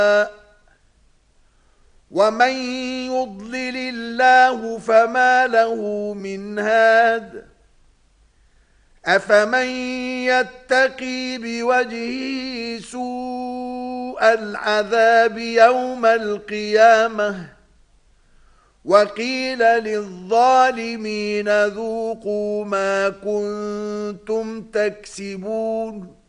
ومن يضلل الله فما له من هاد أفمن يتقي بوجهه سوء العذاب يوم القيامة وقيل للظالمين ذوقوا ما كنتم تكسبون